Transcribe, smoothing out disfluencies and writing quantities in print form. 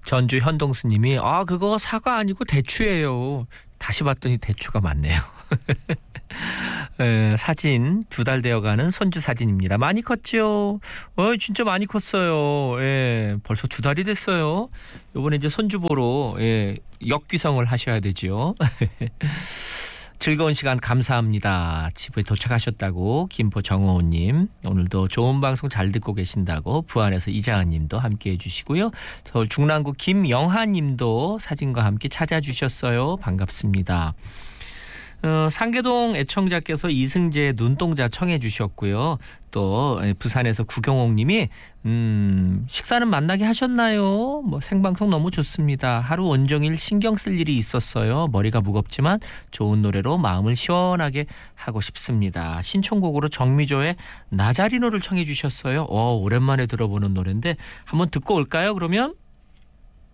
전주 현동수님이 그거 사과 아니고 대추예요. 다시 봤더니 대추가 맞네요. 사진 2달 되어가는 손주 사진입니다. 많이 컸죠? 진짜 많이 컸어요. 벌써 2달이 됐어요. 이번에 이제 손주 보러 역귀성을 하셔야 되죠. 즐거운 시간 감사합니다. 집에 도착하셨다고 김포 정호우님, 오늘도 좋은 방송 잘 듣고 계신다고 부안에서 이자은님도 함께해 주시고요. 서울 중랑구 김영하님도 사진과 함께 찾아주셨어요. 반갑습니다. 상계동 애청자께서 이승재의 눈동자 청해 주셨고요. 또 부산에서 구경옥 님이 식사는 만나게 하셨나요? 생방송 너무 좋습니다. 하루 온종일 신경 쓸 일이 있었어요. 머리가 무겁지만 좋은 노래로 마음을 시원하게 하고 싶습니다. 신청곡으로 정미조의 나자리노를 청해 주셨어요. 오랜만에 들어보는 노래인데 한번 듣고 올까요? 그러면?